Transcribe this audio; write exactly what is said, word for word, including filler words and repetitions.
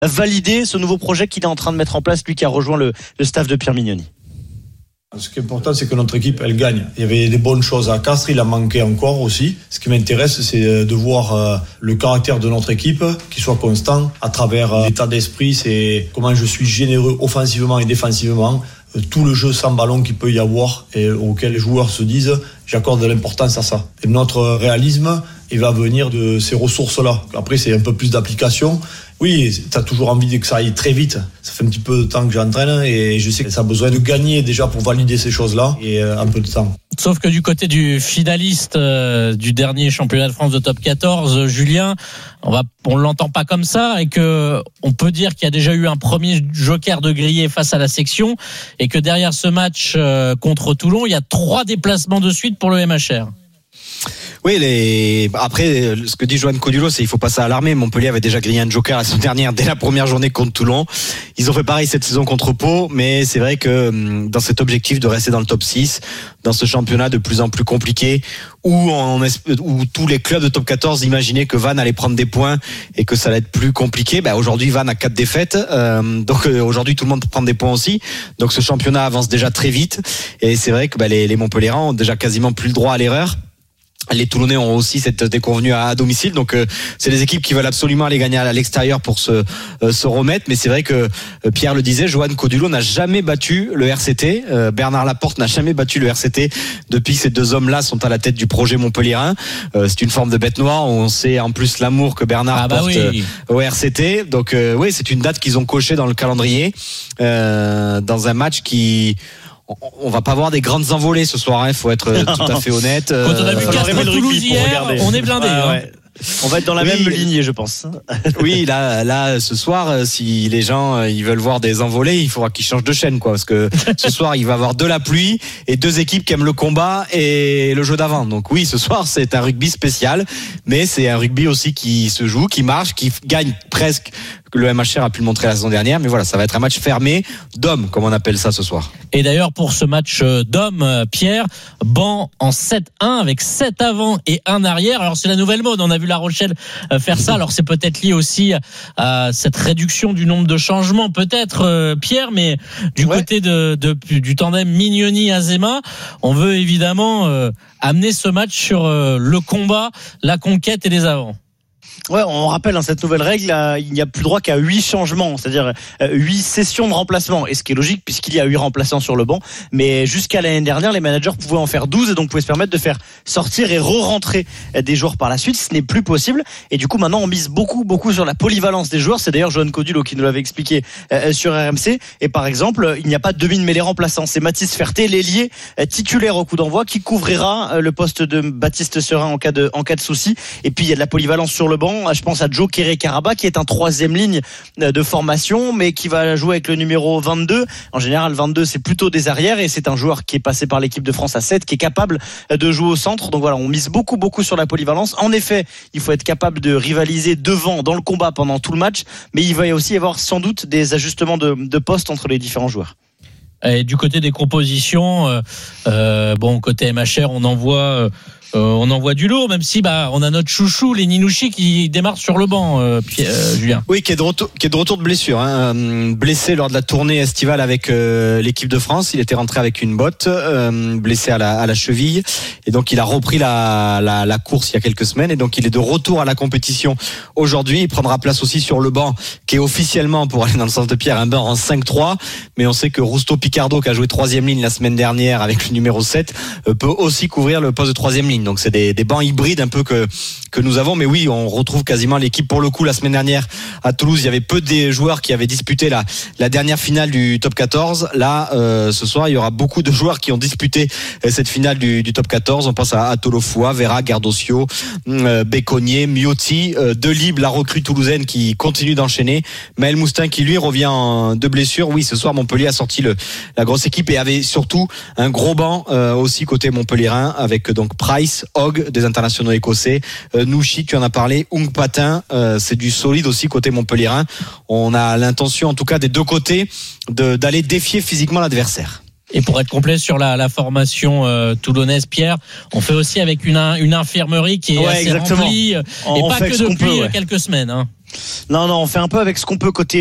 valider ce nouveau projet qu'il est en train de mettre en place, lui qui a rejoint le, le staff de Pierre Mignoni? Ce qui est important, c'est que notre équipe, elle gagne. Il y avait des bonnes choses à Castres, il en manquait encore aussi. Ce qui m'intéresse, c'est de voir le caractère de notre équipe, qui soit constant à travers l'état d'esprit, c'est comment je suis généreux offensivement et défensivement. Tout le jeu sans ballon qu'il peut y avoir et auquel les joueurs se disent j'accorde de l'importance à ça. Et notre réalisme, il va venir de ces ressources-là. Après, c'est un peu plus d'application. Oui, tu as toujours envie que ça aille très vite. Ça fait un petit peu de temps que j'entraîne et je sais que ça a besoin de gagner déjà pour valider ces choses-là et un peu de temps. Sauf que du côté du finaliste euh, du dernier championnat de France de top quatorze, Julien, on va, on l'entend pas comme ça et que on peut dire qu'il y a déjà eu un premier joker de grillé face à la section et que derrière ce match euh, contre Toulon, il y a trois déplacements de suite pour le M H R. Oui, les... après, ce que dit Johan Codulo, c'est qu'il faut pas s'alarmer. Montpellier avait déjà grillé un joker la semaine dernière dès la première journée contre Toulon. Ils ont fait pareil cette saison contre Pau, mais c'est vrai que dans cet objectif de rester dans le top six, dans ce championnat de plus en plus compliqué, où, on, où tous les clubs de top quatorze imaginaient que Vannes allait prendre des points et que ça allait être plus compliqué, bah aujourd'hui Vannes a quatre défaites, euh, donc euh, aujourd'hui tout le monde prend des points aussi. Donc ce championnat avance déjà très vite et c'est vrai que bah, les, les Montpelliérains ont déjà quasiment plus le droit à l'erreur. Les Toulonnais ont aussi cette déconvenue à, à domicile, donc euh, c'est des équipes qui veulent absolument aller gagner à l'extérieur pour se euh, se remettre. Mais c'est vrai que euh, Pierre le disait, Johan Codulo n'a jamais battu le R C T. Euh, Bernard Laporte n'a jamais battu le R C T depuis que ces deux hommes-là sont à la tête du projet montpelliérain. Euh, c'est une forme de bête noire. On sait en plus l'amour que Bernard ah bah porte oui. au R C T. Donc euh, oui, c'est une date qu'ils ont cochée dans le calendrier euh, dans un match qui on va pas avoir des grandes envolées ce soir, il hein, faut être tout à fait honnête. Quand on a vu Castres-Toulouse hier, on est blindé. Ah, hein. ouais. On va être dans la oui, même lignée, je pense. Oui, là, là, ce soir, si les gens ils veulent voir des envolées, il faudra qu'ils changent de chaîne, quoi, parce que ce soir, il va y avoir de la pluie et deux équipes qui aiment le combat et le jeu d'avant. Donc oui, ce soir, c'est un rugby spécial, mais c'est un rugby aussi qui se joue, qui marche, qui gagne presque. Que le M H R a pu le montrer la saison dernière, mais voilà, ça va être un match fermé d'hommes, comme on appelle ça ce soir. Et d'ailleurs, pour ce match d'hommes, Pierre, banc en sept un avec sept avant et un arrière. Alors, c'est la nouvelle mode. On a vu La Rochelle faire ça. Alors, c'est peut-être lié aussi à cette réduction du nombre de changements, peut-être, Pierre, mais du ouais. côté de, de, du tandem Mignoni-Azéma, on veut évidemment euh, amener ce match sur euh, le combat, la conquête et les avants. Ouais, on rappelle hein, cette nouvelle règle, là, il n'y a plus droit qu'à huit changements, c'est-à-dire huit euh, sessions de remplacement, et ce qui est logique puisqu'il y a huit remplaçants sur le banc. Mais jusqu'à l'année dernière, les managers pouvaient en faire douze et donc pouvaient se permettre de faire sortir et re-rentrer des joueurs par la suite. Ce n'est plus possible et du coup maintenant on mise beaucoup beaucoup sur la polyvalence des joueurs. C'est d'ailleurs Johan Codulo qui nous l'avait expliqué euh, sur R M C. Et par exemple, il n'y a pas de demi-mêlée remplaçant. C'est Mathis Ferté, l'ailier euh, titulaire au coup d'envoi, qui couvrira euh, le poste de Baptiste Serin en cas de en cas de souci. Et puis il y a de la polyvalence sur le banc. Je pense à Joe Kéré-Karaba qui est un troisième ligne de formation mais qui va jouer avec le numéro vingt-deux. En général, vingt-deux c'est plutôt des arrières et c'est un joueur qui est passé par l'équipe de France à sept qui est capable de jouer au centre. Donc voilà, on mise beaucoup beaucoup sur la polyvalence. En effet, il faut être capable de rivaliser devant dans le combat pendant tout le match, mais il va aussi y avoir sans doute des ajustements de, de poste entre les différents joueurs. Et du côté des compositions, euh, euh, bon côté M H R, on envoie euh, Euh, on envoie du lourd, même si bah on a notre chouchou les Ninouchi qui démarre sur le banc, euh, Pierre, euh, Julien. Oui, qui est de retour, qui est de retour de blessure, hein. Blessé lors de la tournée estivale avec euh, l'équipe de France. Il était rentré avec une botte, euh, blessé à la, à la cheville, et donc il a repris la, la, la course il y a quelques semaines, et donc il est de retour à la compétition aujourd'hui. Il prendra place aussi sur le banc, qui est officiellement, pour aller dans le sens de Pierre, un banc en cinq trois, mais on sait que Rousteau Picardo, qui a joué troisième ligne la semaine dernière avec le numéro sept, euh, peut aussi couvrir le poste de troisième ligne. Donc c'est des, des bancs hybrides un peu que que nous avons, mais oui, on retrouve quasiment l'équipe. Pour le coup, la semaine dernière à Toulouse, il y avait peu des joueurs qui avaient disputé la la dernière finale du top quatorze. Là, euh, ce soir, il y aura beaucoup de joueurs qui ont disputé cette finale du, du top quatorze. On pense à, à Tolofoa, Vera, Gardosio, euh, Béconnier, Miotti, euh, Delibes, la recrue toulousaine qui continue d'enchaîner. Maël Moustin qui lui revient en, de blessure. Oui, ce soir, Montpellier a sorti le la grosse équipe et avait surtout un gros banc euh, aussi côté montpelliérain avec donc Price, Hogg, des internationaux écossais, euh, Nouchi, tu en as parlé, Ung Patin, euh, c'est du solide aussi côté montpelliérain. On a l'intention, en tout cas des deux côtés, de, d'aller défier physiquement l'adversaire. Et pour être complet sur la, la formation euh, toulonnaise, Pierre, on fait aussi avec une, une infirmerie qui est ouais, assez exactement. remplie, on, et on pas que depuis peut, ouais. quelques semaines. Hein. Non, non, on fait un peu avec ce qu'on peut côté